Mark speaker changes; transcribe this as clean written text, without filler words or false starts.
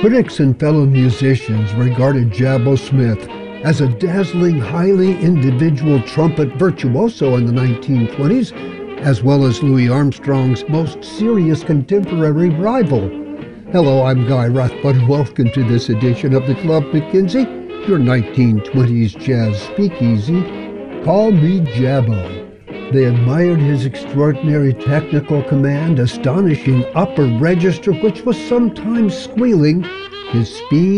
Speaker 1: Critics and fellow musicians regarded Jabbo Smith as a dazzling, highly individual trumpet virtuoso in the 1920s, as well as Louis Armstrong's most serious contemporary rival. Hello, I'm Guy Rathbun. Welcome to this edition of the Club McKenzie, your 1920s jazz speakeasy. Call me Jabbo. They admired his extraordinary technical command, astonishing upper register, which was sometimes squealing, his speed,